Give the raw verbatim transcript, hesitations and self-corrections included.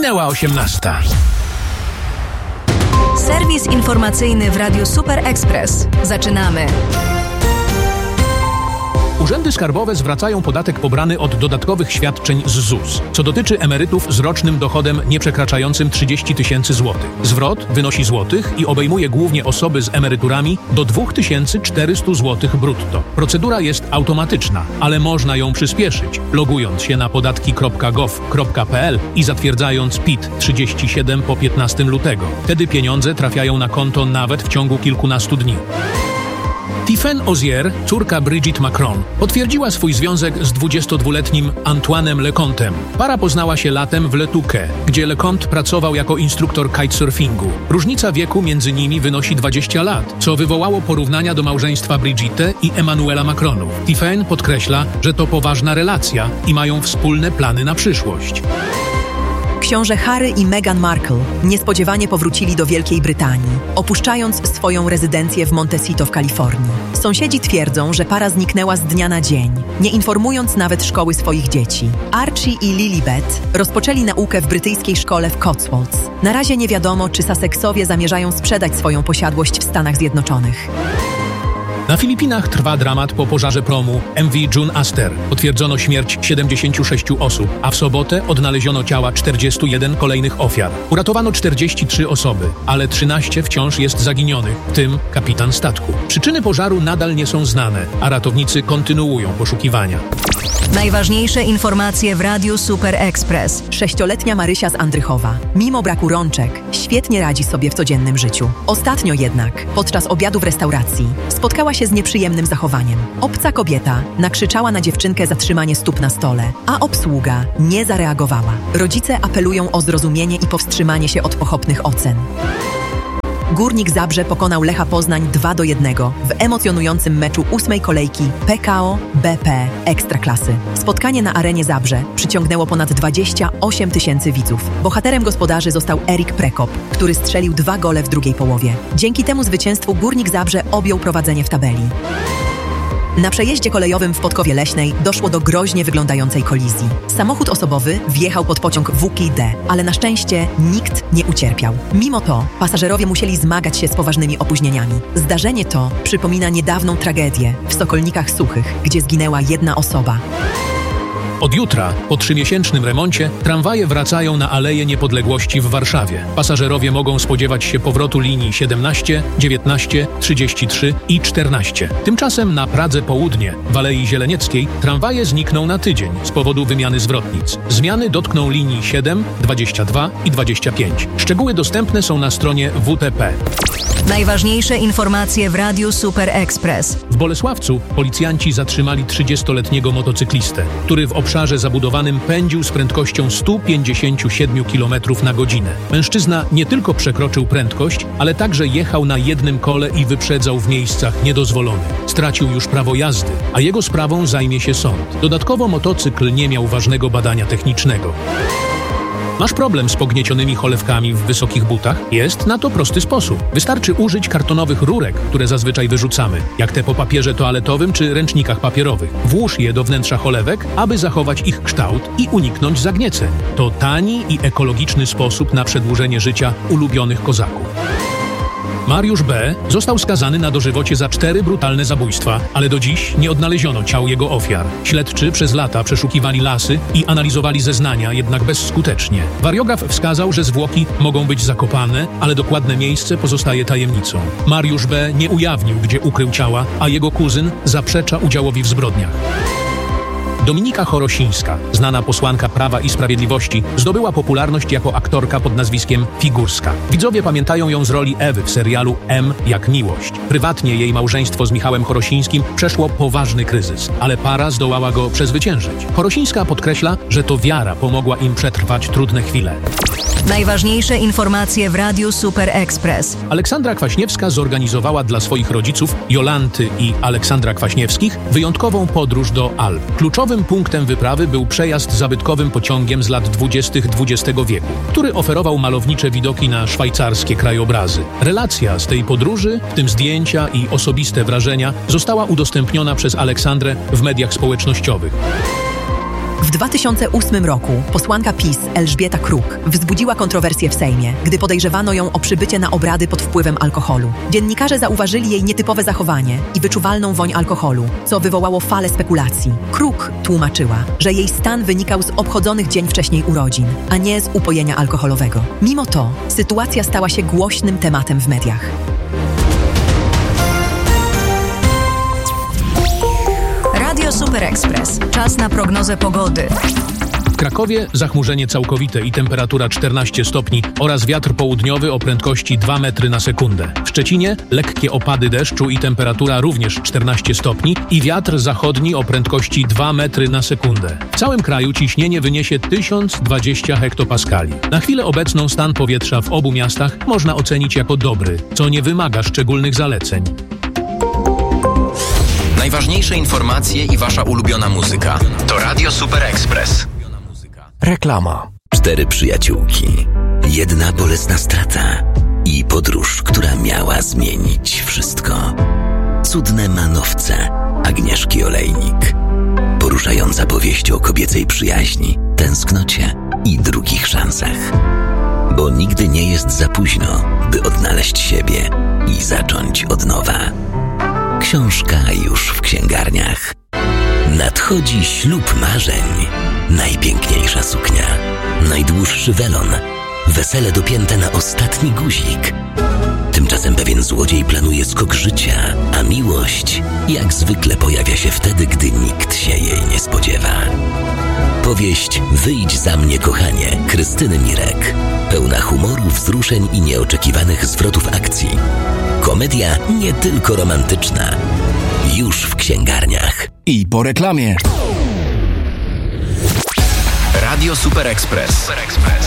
Minęła osiemnasta. Serwis informacyjny w Radiu Super Express. Zaczynamy. Urzędy skarbowe zwracają podatek pobrany od dodatkowych świadczeń z Z U S, co dotyczy emerytów z rocznym dochodem nieprzekraczającym trzydzieści tysięcy złotych. Zwrot wynosi złotych i obejmuje głównie osoby z emeryturami do dwa tysiące czterysta złotych brutto. Procedura jest automatyczna, ale można ją przyspieszyć, logując się na podatki kropka gov kropka p l i zatwierdzając P I T trzydzieści siedem po piętnastego lutego. Wtedy pieniądze trafiają na konto nawet w ciągu kilkunastu dni. Tiffaine Ozier, córka Brigitte Macron, potwierdziła swój związek z dwudziestodwuletnim Antoine'em Lecomptem. Para poznała się latem w Le Touquet, gdzie Lecomte pracował jako instruktor kitesurfingu. Różnica wieku między nimi wynosi dwadzieścia lat, co wywołało porównania do małżeństwa Brigitte i Emmanuela Macronów. Tiffaine podkreśla, że to poważna relacja i mają wspólne plany na przyszłość. Książę Harry i Meghan Markle niespodziewanie powrócili do Wielkiej Brytanii, opuszczając swoją rezydencję w Montecito w Kalifornii. Sąsiedzi twierdzą, że para zniknęła z dnia na dzień, nie informując nawet szkoły swoich dzieci. Archie i Lilibet rozpoczęli naukę w brytyjskiej szkole w Cotswolds. Na razie nie wiadomo, czy Sussexowie zamierzają sprzedać swoją posiadłość w Stanach Zjednoczonych. Na Filipinach trwa dramat po pożarze promu M V June Aster. Potwierdzono śmierć siedemdziesięciu sześciu osób, a w sobotę odnaleziono ciała czterdziestu jeden kolejnych ofiar. Uratowano czterdzieści trzy osoby, ale trzynaście wciąż jest zaginionych, w tym kapitan statku. Przyczyny pożaru nadal nie są znane, a ratownicy kontynuują poszukiwania. Najważniejsze informacje w Radiu Super Express. Sześcioletnia Marysia z Andrychowa, mimo braku rączek, świetnie radzi sobie w codziennym życiu. Ostatnio jednak, podczas obiadu w restauracji, spotkała się z nieprzyjemnym zachowaniem. Obca kobieta nakrzyczała na dziewczynkę za trzymanie stóp na stole, a obsługa nie zareagowała. Rodzice apelują o zrozumienie i powstrzymanie się od pochopnych ocen. Górnik Zabrze pokonał Lecha Poznań dwa do jednego w emocjonującym meczu ósmej kolejki P K O B P Ekstraklasy. Spotkanie na arenie Zabrze przyciągnęło ponad dwadzieścia osiem tysięcy widzów. Bohaterem gospodarzy został Erik Prekop, który strzelił dwa gole w drugiej połowie. Dzięki temu zwycięstwu Górnik Zabrze objął prowadzenie w tabeli. Na przejeździe kolejowym w Podkowie Leśnej doszło do groźnie wyglądającej kolizji. Samochód osobowy wjechał pod pociąg W K D, ale na szczęście nikt nie ucierpiał. Mimo to pasażerowie musieli zmagać się z poważnymi opóźnieniami. Zdarzenie to przypomina niedawną tragedię w Sokolnikach Suchych, gdzie zginęła jedna osoba. Od jutra, po trzymiesięcznym remoncie, tramwaje wracają na Aleję Niepodległości w Warszawie. Pasażerowie mogą spodziewać się powrotu linii siedemnaście, dziewiętnaście, trzydzieści trzy i czternaście. Tymczasem na Pradze Południe, w Alei Zielenieckiej, tramwaje znikną na tydzień z powodu wymiany zwrotnic. Zmiany dotkną linii siedem, dwadzieścia dwa i dwadzieścia pięć. Szczegóły dostępne są na stronie W T P. Najważniejsze informacje w Radiu Super Express. W Bolesławcu policjanci zatrzymali trzydziestoletniego motocyklistę, który w obszarze zabudowanym pędził z prędkością sto pięćdziesiąt siedem kilometrów na godzinę. Mężczyzna nie tylko przekroczył prędkość, ale także jechał na jednym kole i wyprzedzał w miejscach niedozwolonych. Stracił już prawo jazdy, a jego sprawą zajmie się sąd. Dodatkowo motocykl nie miał ważnego badania technicznego. Masz problem z pogniecionymi cholewkami w wysokich butach? Jest na to prosty sposób. Wystarczy użyć kartonowych rurek, które zazwyczaj wyrzucamy, jak te po papierze toaletowym czy ręcznikach papierowych. Włóż je do wnętrza cholewek, aby zachować ich kształt i uniknąć zagnieceń. To tani i ekologiczny sposób na przedłużenie życia ulubionych kozaków. Mariusz B. został skazany na dożywocie za cztery brutalne zabójstwa, ale do dziś nie odnaleziono ciał jego ofiar. Śledczy przez lata przeszukiwali lasy i analizowali zeznania, jednak bezskutecznie. Wariograf wskazał, że zwłoki mogą być zakopane, ale dokładne miejsce pozostaje tajemnicą. Mariusz B. nie ujawnił, gdzie ukrył ciała, a jego kuzyn zaprzecza udziałowi w zbrodniach. Dominika Chorosińska, znana posłanka Prawa i Sprawiedliwości, zdobyła popularność jako aktorka pod nazwiskiem Figurska. Widzowie pamiętają ją z roli Ewy w serialu M jak miłość. Prywatnie jej małżeństwo z Michałem Chorosińskim przeszło poważny kryzys, ale para zdołała go przezwyciężyć. Chorosińska podkreśla, że to wiara pomogła im przetrwać trudne chwile. Najważniejsze informacje w Radiu Super Express. Aleksandra Kwaśniewska zorganizowała dla swoich rodziców, Jolanty i Aleksandra Kwaśniewskich, wyjątkową podróż do Alp. Kluczowym punktem wyprawy był przejazd zabytkowym pociągiem z lat dwudziestych dwudziestego wieku, który oferował malownicze widoki na szwajcarskie krajobrazy. Relacja z tej podróży, w tym zdjęcia i osobiste wrażenia, została udostępniona przez Aleksandrę w mediach społecznościowych. W dwa tysiące ósmym roku posłanka PiS Elżbieta Kruk wzbudziła kontrowersję w Sejmie, gdy podejrzewano ją o przybycie na obrady pod wpływem alkoholu. Dziennikarze zauważyli jej nietypowe zachowanie i wyczuwalną woń alkoholu, co wywołało falę spekulacji. Kruk tłumaczyła, że jej stan wynikał z obchodzonych dzień wcześniej urodzin, a nie z upojenia alkoholowego. Mimo to sytuacja stała się głośnym tematem w mediach. Radio Super Express. Czas na prognozę pogody. W Krakowie zachmurzenie całkowite i temperatura czternaście stopni oraz wiatr południowy o prędkości dwa metry na sekundę. W Szczecinie lekkie opady deszczu i temperatura również czternaście stopni i wiatr zachodni o prędkości dwa metry na sekundę. W całym kraju ciśnienie wyniesie tysiąc dwadzieścia hektopaskali. Na chwilę obecną stan powietrza w obu miastach można ocenić jako dobry, co nie wymaga szczególnych zaleceń. Najważniejsze informacje i wasza ulubiona muzyka to Radio Super Express. Reklama. Cztery przyjaciółki, jedna bolesna strata i podróż, która miała zmienić wszystko. Cudne manowce Agnieszki Olejnik. Poruszająca powieść o kobiecej przyjaźni, tęsknocie i drugich szansach. Bo nigdy nie jest za późno, by odnaleźć siebie i zacząć od nowa. Książka już w księgarniach. Nadchodzi ślub marzeń. Najpiękniejsza suknia, najdłuższy welon, wesele dopięte na ostatni guzik. Tymczasem pewien złodziej planuje skok życia, a miłość jak zwykle pojawia się wtedy, gdy nikt się jej nie spodziewa. Powieść Wyjdź za mnie, kochanie, Krystyny Mirek. Pełna humoru, wzruszeń i nieoczekiwanych zwrotów akcji. Komedia nie tylko romantyczna. Już w księgarniach. I po reklamie. Radio Super Express.